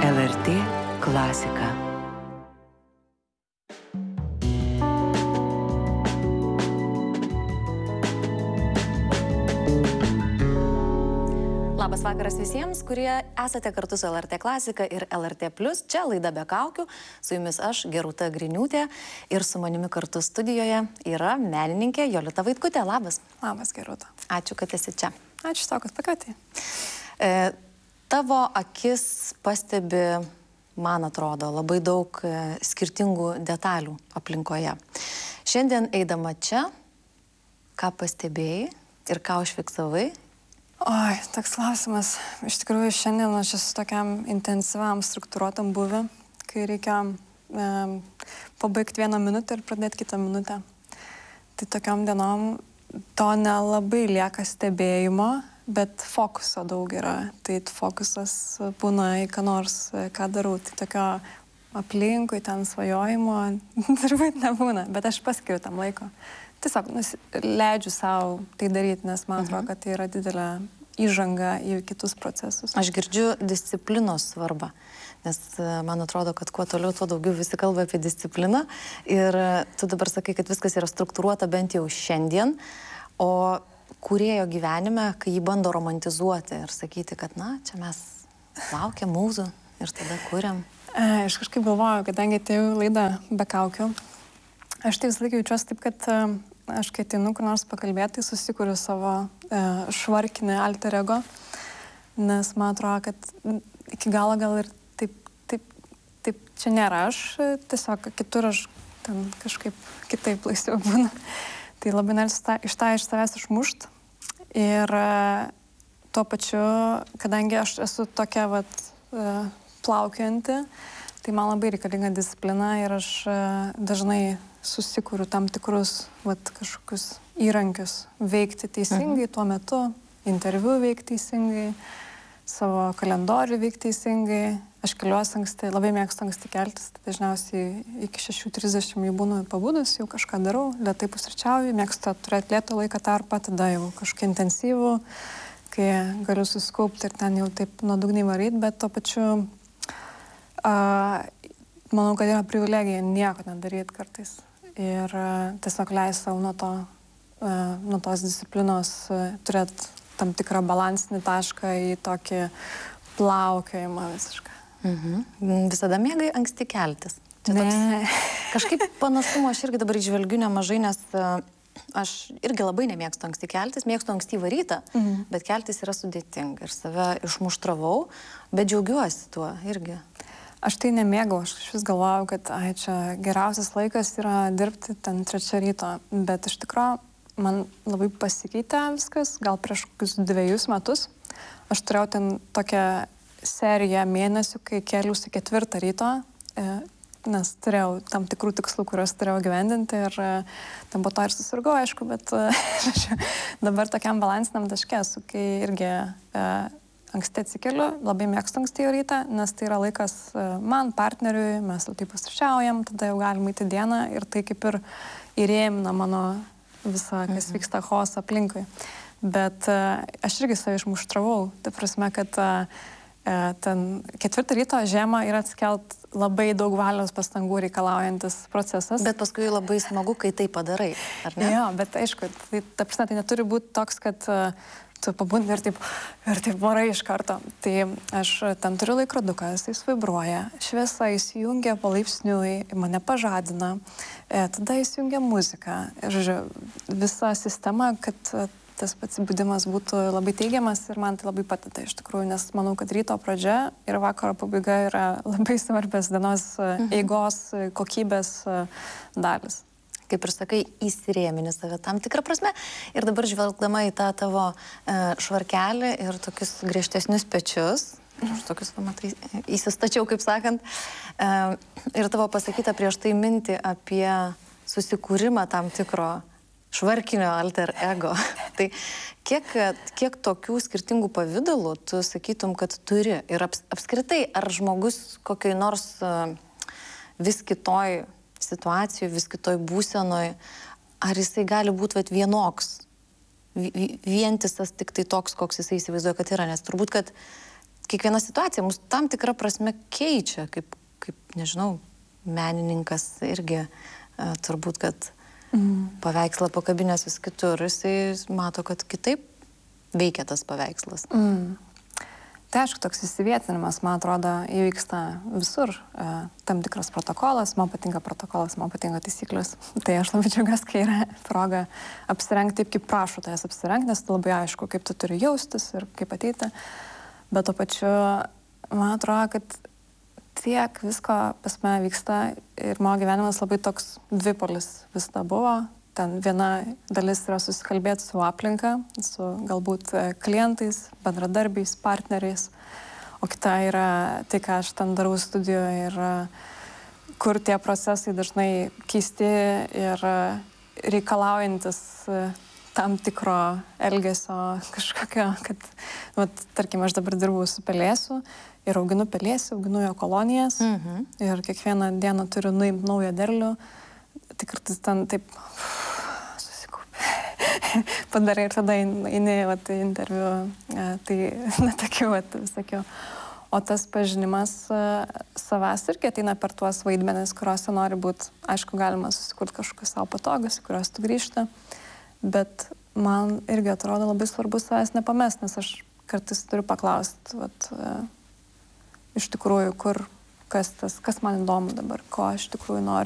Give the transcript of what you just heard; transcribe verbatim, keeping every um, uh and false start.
L R T klasika. Labas vakaras visiems, kurie esate kartu su L R T klasika ir L R T plus. Čia laida be kaukių. Su jumis aš, Gerūta Griniūtė, ir su manimi kartu studijoje yra menininkė Jolita Vaitkutė. Labas. Labas, Gerūta. Ačiū, kad esi čia. Ačiū tau, kad pakvietei. E, tavo akis pastebi, man atrodo, labai daug e, skirtingų detalių aplinkoje. Šiandien eidama čia, ką pastebėjai ir ką užfiksavai? Oi, toks klausimas. Iš tikrųjų, šiandien aš esu tokiam intensyviam, struktūruotam buvį, kai reikia e, pabaigti vieną minutę ir pradėti kitą minutę. Tai tokiom dienom to nelabai lieka stebėjimo, bet fokuso daug yra. Tai fokusas būna į ką nors, ką darau. Tai tokio aplinkui ten svajojimo turbūt nebūna, bet aš paskiriu tam laiko. Tiesiog nus, leidžiu savo tai daryti, nes man atrodo, kad tai yra didelė įžanga į kitus procesus. Aš girdžiu disciplinos svarbą, nes man atrodo, kad kuo toliau, tuo daugiau visi kalba apie discipliną. Ir tu dabar sakai, kad viskas yra struktūruota bent jau šiandien, o kūrėjo gyvenime, kai jį bando romantizuoti ir sakyti, kad na, čia mes laukiam mūzų ir tada kuriam. E, aš kažkaip galvoju, kadangi atėjau laidą be kaukių, aš tai visą laiką jaučiuosi taip, kad uh, aš kai ateinu kur nors pakalbėti, tai susikuriu savo uh, švarkinį alter ego, nes man atrodo, kad iki galo gal ir taip, taip, taip čia nėra aš, tiesiog kitur aš ten kažkaip kitaip laisviau būna. Tai labai norisi iš tą iš savęs išmušt ir uh, tuo pačiu, kadangi aš esu tokia vat, uh, plaukiojanti, tai man labai reikalinga disciplina ir aš uh, dažnai susikuriu tam tikrus vat, kažkokius įrankius veikti teisingai tuo metu, interviu veikti teisingai, savo kalendorių veikti teisingai. Aš keliuosi anksti, labai mėgstu anksti keltis, tai dažniausiai iki šešių trisdešimt jau būnu pabudus, jau kažką darau, lėtai pusryčiauju, mėgstu turėti lėto laiką tarpą, tada jau kažkokį intensyvų, kai galiu susikaupti ir ten jau taip nuodugniai varyti, bet tuo pačiu uh, manau, kad yra privilegija nieko nedaryti kartais. Ir uh, tiesiog leis savo nuo, to, uh, nuo tos disciplinos uh, turėti tam tikrą balansinį tašką į tokį plaukiojimą visišką. Mhm. Visada mėgai anksti keltis? Čia ne. Toks, kažkaip panašumo aš irgi dabar žvelgiu nemažai, nes uh, aš irgi labai nemėgstu anksti keltis, mėgstu ankstyvą rytą, mhm. bet keltis yra sudėtinga ir save išmuštravau, bet džiaugiuosi tuo irgi. Aš tai nemėgau, aš vis galvojau, kad ai, čia geriausias laikas yra dirbti ten trečią ryto, bet iš tikrųjų man labai pasikeitė viskas, gal prieš kokius dviejus metus. Aš turėjau ten tokią seriją mėnesių, kai keliausi ketvirtą ryto, nes turėjau tam tikrų tikslų, kuriuos turėjau gyvendinti ir tam po to ir susirgau, aišku, bet dabar tokiam balansiniam taške esu, kai irgi anksti atsikeliu, labai mėgstu ankstyvą rytą, nes tai yra laikas man, partneriui, mes jau taip pusryčiaujam, tada jau galim eiti dieną ir tai kaip ir įrėmina mano visą, kas mhm. vyksta chaosą aplinkui. Bet uh, aš irgi save išmuštravau, tai prasme, kad uh, ten ketvirtą ryto žiemą yra atsikelt labai daug valios pastangų reikalaujantis procesas. Bet paskui labai smagu, kai tai padarai, ar ne? Jo, bet aišku, tai, ta prasme, tai neturi būti toks, kad uh, tu pabundi ir taip, ir taip varai iš karto. Tai aš ten turiu laikroduką, jis vibruoja, šviesa įsijungia palaipsniui, mane pažadina, e, tada įsijungia muzika. Ir visa sistema, kad tas pats budimas būtų labai teigiamas ir man tai labai padeda iš tikrųjų, nes manau, kad ryto pradžia ir vakaro pabaiga yra labai svarbios dienos mhm. eigos kokybės dalis. Kaip ir sakai, įsirėmini save tam tikrą prasme. Ir dabar žvelgdama į tą tavo e, švarkelį ir tokius griežtesnius pečius, aš tokius, pamatai, įsistačiau, kaip sakant, e, ir tavo pasakyta prieš tai mintį apie susikūrimą tam tikro švarkinio alter ego. Tai kiek, kiek tokių skirtingų pavydalų tu sakytum, kad turi? Ir aps, apskritai, ar žmogus kokioj nors uh, vis kitoj situacijoj, vis kitoj būsenoj, ar jisai gali būti vat, vienoks, vientisas tik tai toks, koks jisai įsivaizduoja, kad yra? Nes turbūt, kad kiekviena situacija mus tam tikrą prasme keičia, kaip, kaip nežinau, menininkas irgi uh, turbūt, kad mm. paveikslą pakabinės vis kitur, jisai mato, kad kitaip veikia tas paveikslas. Mm. Tai aišku, toks įsivietinimas, man atrodo, įvyksta visur. E, tam tikras protokolas, man patinka protokolas, man patinka taisyklės. Tai aš labai džiaugiuosi, kai yra proga apsirengti taip, kaip prašo tai jas apsirengti, nes tai labai aišku, kaip tu turi jaustis ir kaip ateiti. Bet to pačiu, man atrodo, kad tiek visko pas mane vyksta ir mano gyvenimas labai toks dvipolis visada buvo. Ten viena dalis yra susikalbėti su aplinka, su galbūt klientais, bendradarbiais, partneriais, o kita yra tai, ką aš ten darau studijoje ir kur tie procesai dažnai keisti ir reikalaujantis tam tikro elgesio kažkokio, kad, vat, tarkim, aš dabar dirbu su pelėsiu ir auginu pelėsį, auginu jo kolonijas mhm. ir kiekvieną dieną turiu nuimti naują derlių. Tai kartais ten taip susikaupi, padarai ir tada eini vat, interviu, tai netakiau, visakiau. O tas pažinimas savęs irgi ateina per tuos vaidmenis, kuriuose nori būti. Aišku, galima susikurti kažkokius savo patogus, į kuriuos tu grįžti, bet man irgi atrodo labai svarbu savęs nepamest, nes aš kartais turiu paklausti, vat, iš tikrųjų, kur, kas tas, kas man įdomu dabar, ko aš iš tikrųjų noriu.